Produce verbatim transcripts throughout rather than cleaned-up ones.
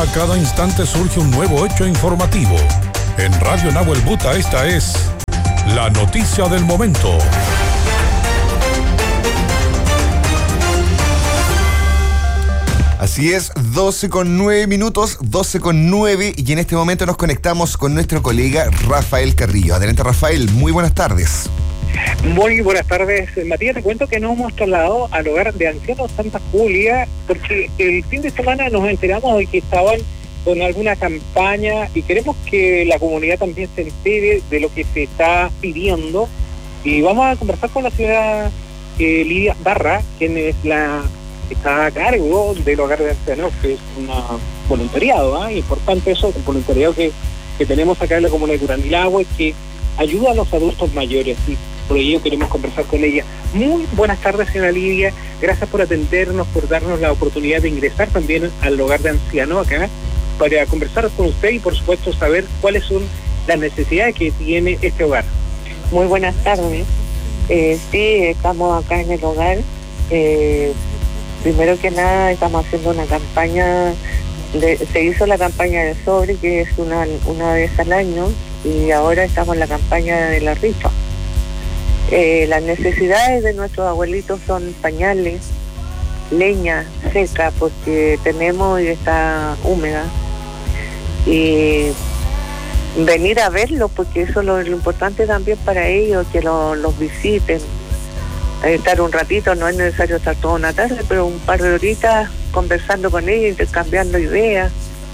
A cada instante surge un nuevo hecho informativo. En Radio Nahuel Buta esta es la noticia del momento. Así es, doce con nueve minutos, doce con nueve, y en este momento nos conectamos con nuestro colega Rafael Carrillo. Adelante, Rafael, muy buenas tardes. Muy buenas tardes, Matías. Te cuento que nos hemos trasladado al hogar de ancianos Santa Julia porque el fin de semana nos enteramos de que estaban con alguna campaña y queremos que la comunidad también se entere de lo que se está pidiendo, y vamos a conversar con la señora eh, Lidia Barra, quien es la está a cargo del hogar de ancianos, que es un voluntariado, ¿eh? Importante eso, el voluntariado que, que tenemos acá en la comuna de Curanilahue, que ayuda a los adultos mayores, y por ello queremos conversar con ella. Muy buenas tardes, señora Lidia, gracias por atendernos, por darnos la oportunidad de ingresar también al hogar de ancianos acá, para conversar con usted y por supuesto saber cuáles son las necesidades que tiene este hogar. Muy buenas tardes, eh, sí, estamos acá en el hogar. eh, Primero que nada estamos haciendo una campaña, de, se hizo la campaña de sobre, que es una, una vez al año, y ahora estamos en la campaña de la rifa. Eh, las necesidades de nuestros abuelitos son pañales, leña seca, porque tenemos y está húmeda, y venir a verlos, porque eso es lo, lo importante también para ellos, que lo, los visiten. Estar un ratito, no es necesario estar toda una tarde, pero un par de horitas conversando con ellos, intercambiando ideas.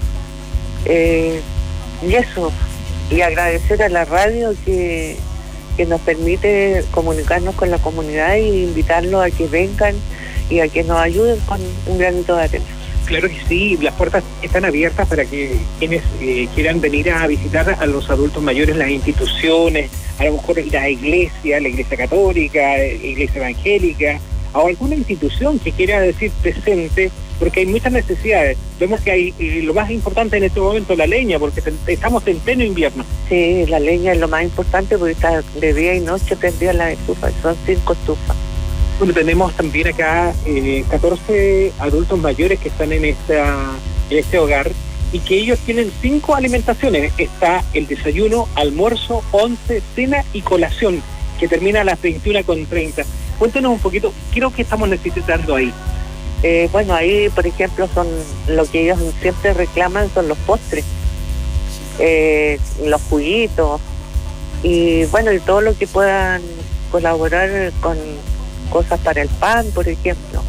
Eh, y eso, y agradecer a la radio que, que nos permite comunicarnos con la comunidad e invitarlos a que vengan y a que nos ayuden con un granito de arena. Claro que sí, las puertas están abiertas para que quienes eh, quieran venir a visitar a los adultos mayores, las instituciones, a lo mejor la iglesia, la iglesia católica, la iglesia evangélica, o alguna institución que quiera decir presente, porque hay muchas necesidades. Vemos que hay eh, lo más importante en este momento, la leña, porque estamos en pleno invierno. Sí, la leña es lo más importante porque está de día y noche prendida la estufa, son cinco estufas. Bueno, tenemos también acá eh, catorce adultos mayores que están en, esta, en este hogar, y que ellos tienen cinco alimentaciones. Está el desayuno, almuerzo, once, cena y colación, que termina a las veintiuna con treinta. Cuéntenos un poquito, ¿qué es lo que estamos necesitando ahí? Eh, bueno, ahí, por ejemplo, son lo que ellos siempre reclaman son los postres, eh, los juguitos, y bueno, y todo lo que puedan colaborar con cosas para el pan, por ejemplo.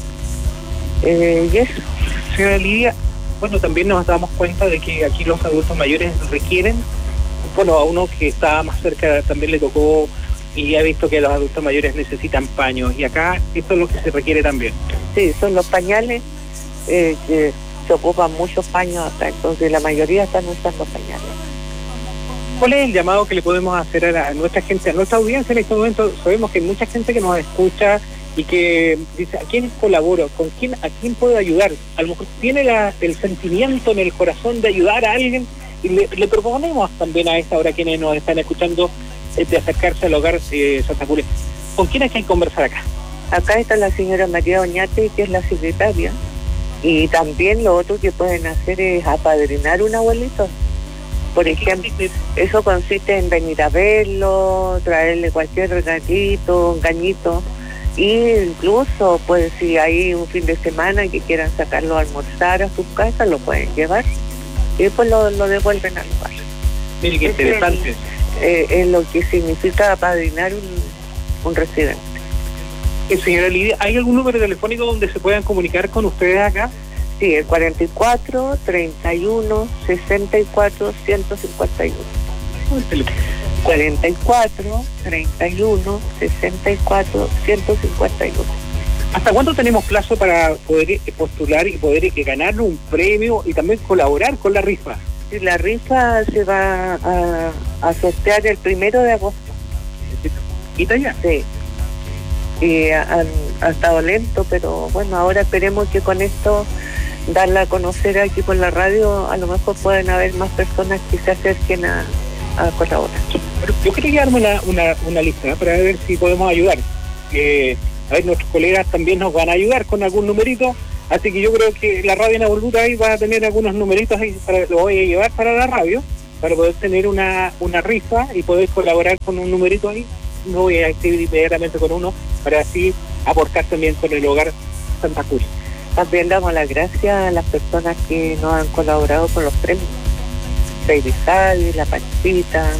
Eh, y eso. Señora Lidia, bueno, también nos damos cuenta de que aquí los adultos mayores requieren, bueno, a uno que está más cerca también le tocó y ha visto que los adultos mayores necesitan paños, y acá esto es lo que se requiere también. Sí, son los pañales, eh, que se ocupan muchos paños acá, entonces la mayoría están usando pañales. ¿Cuál es el llamado que le podemos hacer a, la, a nuestra gente, a nuestra audiencia en este momento? Sabemos que hay mucha gente que nos escucha y que dice, ¿a quién colaboro? ¿Con quién? ¿A quién puedo ayudar? A lo mejor tiene la, el sentimiento en el corazón de ayudar a alguien, y le, le proponemos también a esta hora, quienes nos están escuchando, eh, de acercarse al hogar de Santa Julia. ¿Con quién hay que conversar acá? Acá está la señora María Oñate, que es la secretaria, y también lo otro que pueden hacer es apadrinar un abuelito. Por ejemplo, eso consiste en venir a verlo, traerle cualquier regalito, un gañito, y incluso, pues, si hay un fin de semana que quieran sacarlo a almorzar a sus casas, lo pueden llevar y después lo, lo devuelven al lugar. Mire, qué interesante. Es, eh, es lo que significa apadrinar un, un residente. Eh, señora Lidia, ¿hay algún número telefónico donde se puedan comunicar con ustedes acá? Sí, el cuarenta y cuatro, treinta y uno, sesenta y cuatro, ciento cincuenta y uno. cuarenta y cuatro, treinta y uno, sesenta y cuatro, ciento cincuenta y uno. ¿Hasta cuánto tenemos plazo para poder postular y poder ganar un premio y también colaborar con la rifa? Sí, la rifa se va a, a sortear el primero de agosto. ¿Y ya? Sí. Y ha, ha estado lento, pero bueno, ahora esperemos que con esto darla a conocer aquí por la radio, a lo mejor pueden haber más personas que se acerquen a, a colaborar. Yo quería darme una, una, una lista, ¿eh? Para ver si podemos ayudar. Eh, a ver, nuestros colegas también nos van a ayudar con algún numerito Así que yo creo que la radio Nahuel Buta ahí va a tener algunos numeritos ahí, para, lo voy a llevar para la radio, para poder tener una, una rifa y poder colaborar con un numerito ahí. Lo voy a escribir inmediatamente con uno para así aportar también con el hogar Santa Julia. También damos las gracias a las personas que nos han colaborado con los premios. Baby Sal, La Panchita,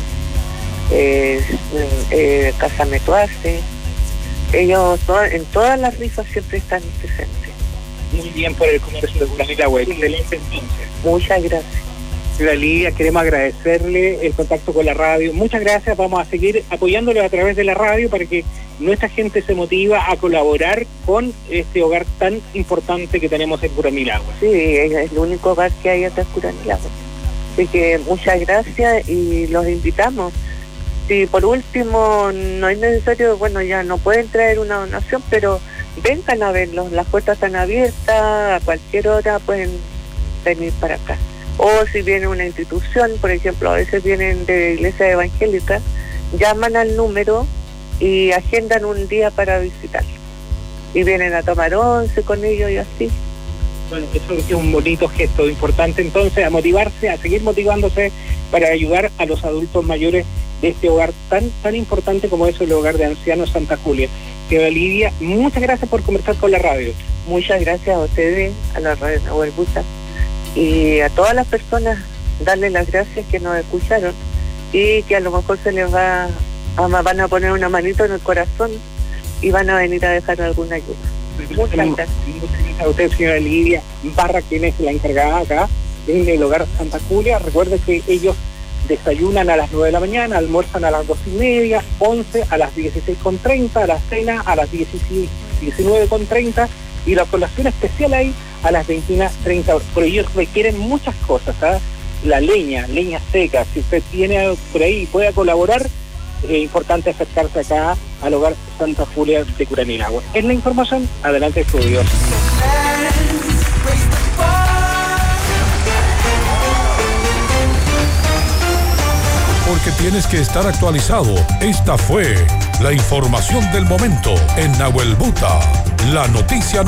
eh, eh, Casa Metuace. Ellos to- en todas las rifas siempre están presentes. Muy bien por el comercio de Curanilahue, excelente entonces. Muchas gracias. Señora Lidia, queremos agradecerle el contacto con la radio. Muchas gracias, vamos a seguir apoyándole a través de la radio para que nuestra gente se motiva a colaborar con este hogar tan importante que tenemos en Curanilahue. Sí, es el único hogar que hay acá en Curanilahue. Así que muchas gracias y los invitamos. Si por último no es necesario, bueno, ya no pueden traer una donación, pero vengan a verlos, las puertas están abiertas, a cualquier hora pueden venir para acá. O si viene una institución, por ejemplo, a veces vienen de iglesia evangélica, llaman al número y agendan un día para visitar. Y vienen a tomar once con ellos y así. Bueno, eso es un bonito gesto importante, entonces, a motivarse, a seguir motivándose para ayudar a los adultos mayores de este hogar tan tan importante como es el hogar de ancianos Santa Julia. Señora Lidia, muchas gracias por conversar con la radio. Muchas gracias a ustedes, a la radio Nahuel Buta, y a todas las personas, darles las gracias que nos escucharon y que a lo mejor se les va a, van a poner una manito en el corazón y van a venir a dejar alguna ayuda. Muchas gracias. Muchas gracias a usted, señora Lidia Barra, quien es la encargada acá en el hogar Santa Julia. Recuerde que ellos desayunan a las nueve de la mañana, almuerzan a las dos y media, once a las dieciséis con treinta, a la cena a las diecinueve con treinta y la colación especial ahí a las veintiuna treinta horas. Por ellos requieren muchas cosas, ¿eh? La leña, leña seca, si usted tiene por ahí y puede colaborar, es importante acercarse acá al hogar Santa Julia de Curanilahue. Es la información, adelante estudios. Porque tienes que estar actualizado. Esta fue la información del momento en Nahuel Buta, la noticia.